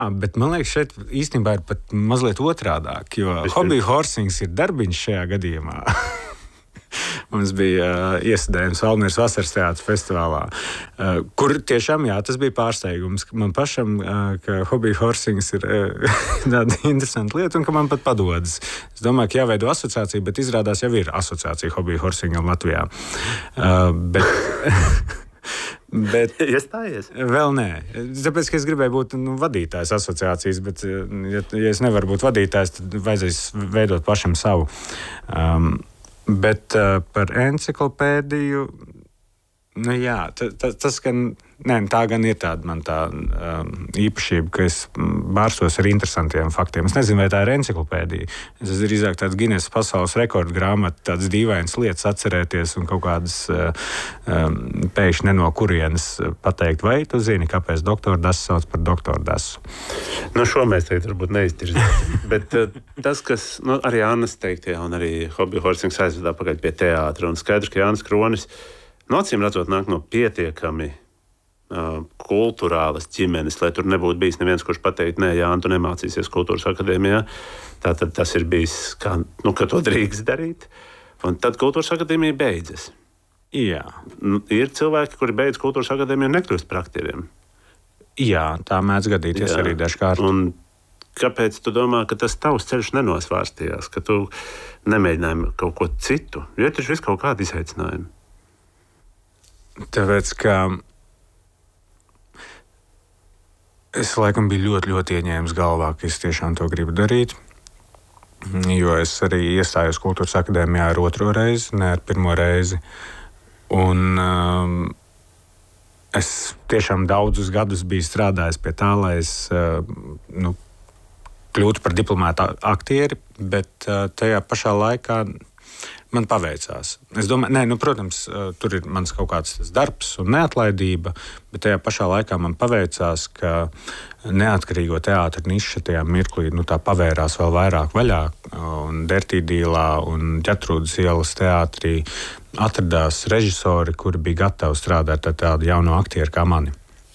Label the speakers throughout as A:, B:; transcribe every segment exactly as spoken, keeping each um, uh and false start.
A: Bet man liekas, šeit īstenībā ir pat mazliet otrādāk, jo hobby horsings ir darbiņš šajā gadījumā. Mums bija uh, iesadējums Valmieras vasaras teātras festivālā, uh, kur tiešām, jā, tas bija pārsteigums man pašam, uh, ka hobby horsings ir uh, tāda interesanta lieta un ka man pat padodas. Es domāju, ka jāveido asociācija, bet izrādās jau ir asociācija hobby horsingam Latvijā. Uh, bet... Bet
B: iestājies?
A: Vēl nē. Tāpēc, ka es gribēju būt nu, vadītājs asociācijas, bet, ja, ja es nevaru būt vadītājs, tad vajadzēs veidot pašam savu. Um, bet uh, par enciklopēdiju, nu jā, ta, ta, tas gan, nē, tā gan ir tāda man tā um, īpašība, ka es bārsos ar interesantiem faktiem. Es nezinu, vai tā ir enciklopēdija. Es esmu drīzāk tāds Guinness pasaules rekordu grāmata, tādas dīvainas lietas atcerēties un kaut kādas uh, um, pēkšņi ne no kurienes pateikt, vai tu zini, kāpēc doktoru Dasu sauc par doktoru Dasu.
B: Nu, šo mēs tagad varbūt neiztirzēsim. Bet uh, tas, kas, nu, arī Annas teiktajā un arī hobby horsings aizvedā pagaid pie teātra. Un skaidrs, ka Jānis Kronis, no acīm redzot, nāk no pietiekami Uh, kultūrālas ģimenes, lai tur nebūtu bijis neviens, kurš pateikt, nē, Jāni, tu nemācīsies kultūras akadēmijā. Tātad tas ir bijis, kā, nu, ka to drīkst darīt. Un tad kultūras akadēmija beidzas.
A: Jā.
B: Nu, ir cilvēki, kuri beidz kultūras akadēmiju un nekļūst par aktieriem.
A: Jā, tā mēdz gadīties Jā. Arī dažkārt.
B: Un kāpēc tu domā, ka tas tavs ceļš nenosvārstījās, ka tu nemēģināji kaut ko citu? Jo ir taču viss kaut kādi izaicinājumi.
A: Tāpēc, ka es laikam biju ļoti, ļoti ieņēmis galvā, ka es tiešām to gribu darīt. Jo es arī iestājos kultūras akadēmijā ar otro reizi, ne ar pirmo reizi. Un um, es tiešām daudzus gadus biju strādājis pie tā, lai es uh, nu, kļūtu par diplomātu aktieri, bet uh, tajā pašā laikā man paveicās. Es domāju, nē, nu, protams, tur ir mans kaut kāds darbs un neatlaidība, bet tajā pašā laikā man paveicās, ka neatkarīgo teātra niša tajā mirklī nu, tā pavērās vēl vairāk vaļā. Un Dertīdīlā un Ģertrūdes ielas teātrī atradās režisori, kuri bija gatavi strādāt ar tādu jaunu aktieru kā mani.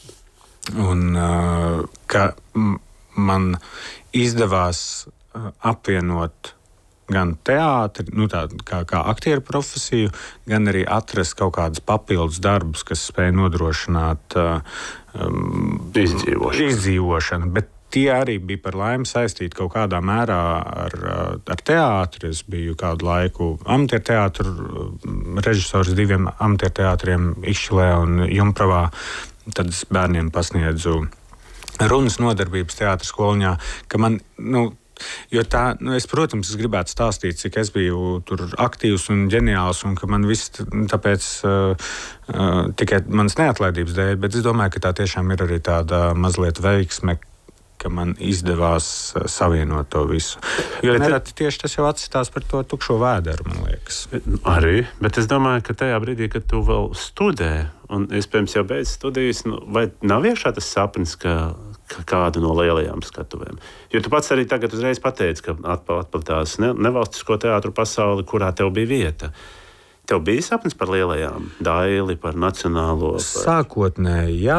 A: Un ka man izdevās apvienot gan teātri, nu tā, kā, kā aktieru profesiju, gan arī atrast kaut kādus papildus darbus, kas spēj nodrošināt um,
B: izdzīvošanu.
A: izdzīvošanu. Bet tie arī bija par laimi saistīti kaut kādā mērā ar, ar teātri. Es biju kādu laiku amatieru teātru režisors diviem amatieru teātriem Ikšķilē un Jumpravā. Tad es bērniem pasniedzu runas nodarbības teātra skoliņā, ka man, nu, jo tā, nu, es, protams, es gribētu stāstīt, cik es biju tur aktīvs un ģeniāls, un ka man viss tāpēc uh, uh, tikai manas neatlaidības dēļ, bet es domāju, ka tā tiešām ir arī tāda mazliet veiksme, ka man izdevās uh, savienot to visu. Jo nereti tieši tas jau atstās par to tukšo vēderu, man liekas.
B: Arī, bet es domāju, ka tajā brīdī, kad tu vēl studē, un iespējams jau beidz studijas, nu, vai nav iekšā tas sapnis, ka kādu no lielajām skatuvēm. Jo tu pats arī tagad uzreiz pateici, ka atplatās ne, nevalstisko teātru pasauli, kurā tev bija vieta. Tev bija sapnis par lielajām, Daili, par nacionālo? Par...
A: Sākotnēji, jā,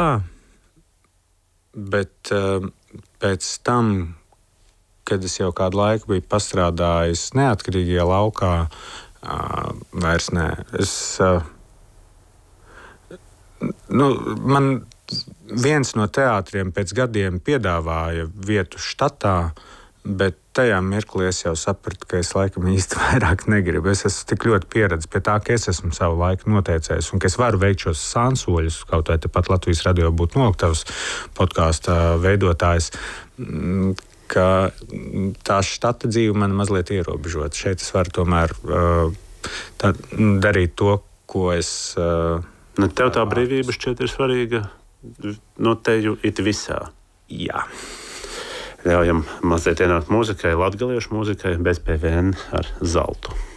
A: bet uh, pēc tam, kad es jau kādu laiku biju pastrādājis neatkarīgajā laukā, uh, vairs nē. Es, uh, nu, man viens no teātriem pēc gadiem piedāvāja vietu štatā, bet tajā mirklī es jau sapratu, ka es laikam īsti vairāk negribu. Es esmu tik ļoti pieredzējis pie tā, ka es esmu savu laiku noteicējis un ka es varu veikt šos sānsoļus, kaut vai tepat Latvijas radio būtu Noliktavas podkāsta veidotājs, ka tā štata dzīve man mazliet ierobežot. Šeit es varu tomēr uh, tā, darīt to, ko es... Uh,
B: nu, tev tā brīvība šķiet ir svarīga no teju it visā.
A: Jā.
B: Ļaujam mazliet ienākt mūzikai, latgaliešu mūzikai, bez P V N ar Zaltu.